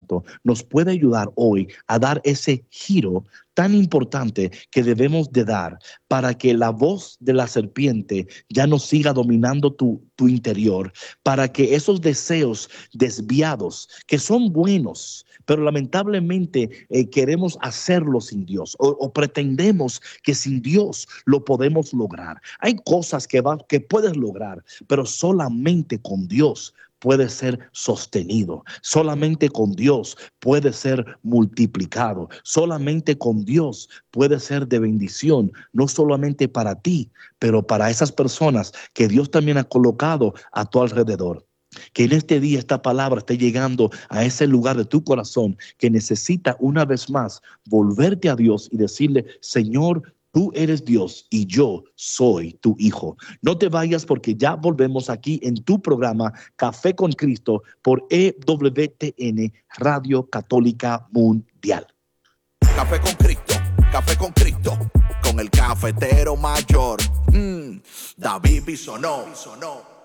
Santo nos puede ayudar hoy a dar ese giro tan importante que debemos de dar para que la voz de la serpiente ya no siga dominando tu interior, para que esos deseos desviados que son buenos, pero lamentablemente queremos hacerlo sin Dios o pretendemos que sin Dios lo podemos lograr. Hay cosas que puedes lograr, pero solamente con Dios puede ser sostenido. Solamente con Dios puede ser multiplicado. Solamente con Dios puede ser de bendición, no solamente para ti, pero para esas personas que Dios también ha colocado a tu alrededor. Que en este día esta palabra esté llegando a ese lugar de tu corazón que necesita una vez más volverte a Dios y decirle: Señor, tú eres Dios y yo soy tu hijo. No te vayas, porque ya volvemos aquí en tu programa Café con Cristo por EWTN, Radio Católica Mundial. Café con Cristo, con el cafetero mayor, David Bisonó.